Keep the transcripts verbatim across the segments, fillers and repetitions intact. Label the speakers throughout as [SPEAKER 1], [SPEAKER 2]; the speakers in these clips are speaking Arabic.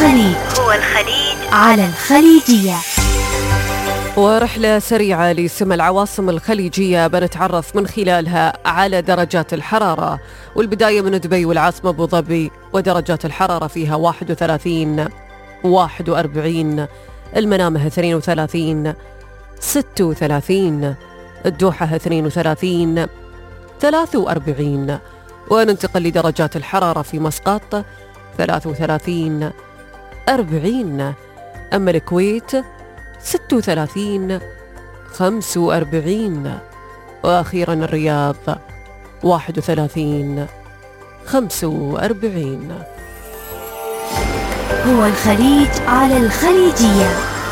[SPEAKER 1] الخليج هو الخليج على الخليجية.
[SPEAKER 2] ورحلة سريعة لسمى العواصم الخليجية بنتعرف من خلالها على درجات الحرارة، والبداية من دبي والعاصمة أبو ظبي، ودرجات الحرارة فيها واحد وثلاثين واحد وأربعين، المنامة اثنين وثلاثين ستة وثلاثين، الدوحة اثنين وثلاثين ثلاثة وأربعين. وننتقل لدرجات الحرارة في مسقط ثلاثة وثلاثين أربعين، أما الكويت ستة وثلاثين خمسة وأربعين، وأخيرا الرياض واحد وثلاثين خمسة وأربعين.
[SPEAKER 1] هو الخليج على الخليجية.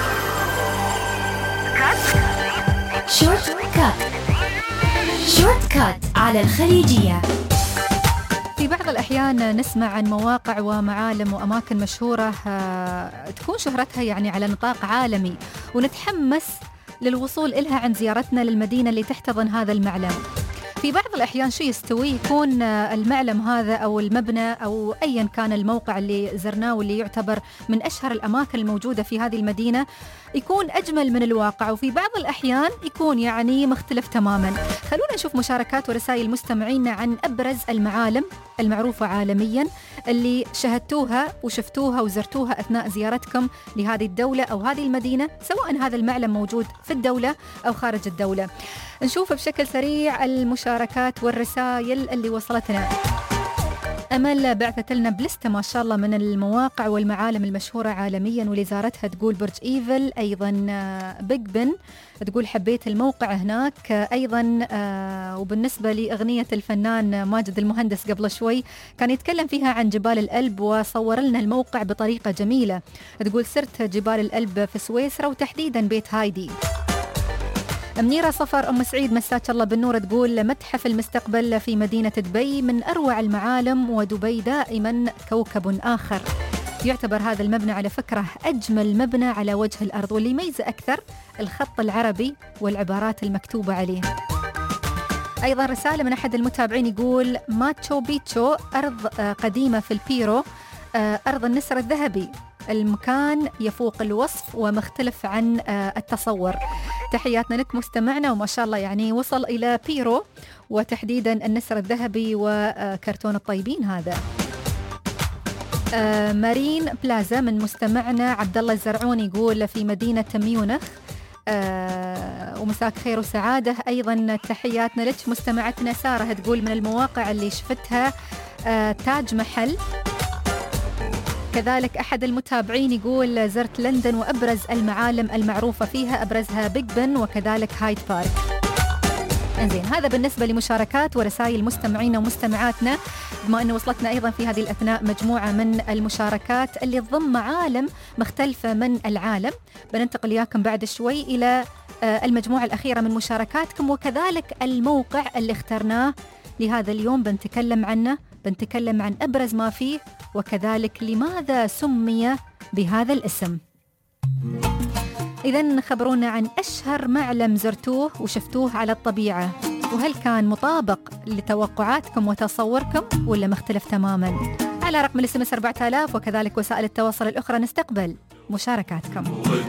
[SPEAKER 1] شورت كات شورت كات على الخليجية.
[SPEAKER 3] في بعض الأحيان نسمع عن مواقع ومعالم وأماكن مشهورة تكون شهرتها يعني على نطاق عالمي، ونتحمس للوصول إلها عند زيارتنا للمدينة اللي تحتضن هذا المعلم. في بعض الأحيان شو يستوي يكون المعلم هذا أو المبنى أو أيا كان الموقع اللي زرناه واللي يعتبر من أشهر الأماكن الموجودة في هذه المدينة يكون أجمل من الواقع، وفي بعض الأحيان يكون يعني مختلف تماما. خلونا نشوف مشاركات ورسائل مستمعينا عن أبرز المعالم المعروفة عالميا اللي شهدتوها وشفتوها وزرتوها أثناء زيارتكم لهذه الدولة أو هذه المدينة، سواء هذا المعلم موجود في الدولة أو خارج الدولة. نشوف بشكل سريع المشاركات والرسائل اللي وصلتنا. أمل بعثت لنا بلستة ما شاء الله من المواقع والمعالم المشهورة عالميا واللي زارتها، تقول برج إيفل، أيضا بيج بن، تقول حبيت الموقع هناك أيضا. وبالنسبة لأغنية الفنان ماجد المهندس قبل شوي كان يتكلم فيها عن جبال الألب وصور لنا الموقع بطريقة جميلة، تقول سرت جبال الألب في سويسرا وتحديدا بيت هايدي. منيرة صفر أم سعيد مساك الله بالنور، تقول متحف المستقبل في مدينة دبي من أروع المعالم، ودبي دائما كوكب آخر. يعتبر هذا المبنى على فكرة أجمل مبنى على وجه الأرض، واللي يميزه أكثر الخط العربي والعبارات المكتوبة عليه. أيضا رسالة من أحد المتابعين يقول ماتشو بيتشو أرض قديمة في البيرو، أرض النسر الذهبي، المكان يفوق الوصف ومختلف عن التصور. تحياتنا لك مستمعنا، وما شاء الله يعني وصل إلى بيرو وتحديدا النسر الذهبي وكرتون الطيبين هذا. مارين بلازا من مستمعنا عبد الله الزرعون يقول في مدينة ميونخ، ومساك خير وسعادة. أيضا تحياتنا لك مستمعتنا سارة، تقول من المواقع اللي شفتها تاج محل. كذلك أحد المتابعين يقول زرت لندن وأبرز المعالم المعروفة فيها أبرزها بيج بن وكذلك هايد بارك. انزين، هذا بالنسبة لمشاركات ورسائل مستمعين ومستمعاتنا، بما أنه وصلتنا أيضا في هذه الأثناء مجموعة من المشاركات اللي تضم معالم مختلفة من العالم. بننتقل إياكم بعد شوي إلى المجموعة الأخيرة من مشاركاتكم، وكذلك الموقع اللي اخترناه لهذا اليوم بنتكلم عنه، بنتكلم عن أبرز ما فيه وكذلك لماذا سمي بهذا الاسم. إذن خبرونا عن أشهر معلم زرتوه وشفتوه على الطبيعة، وهل كان مطابق لتوقعاتكم وتصوركم ولا مختلف تماما؟ على رقم الاس ام اس أربعة آلاف وكذلك وسائل التواصل الأخرى نستقبل مشاركاتكم.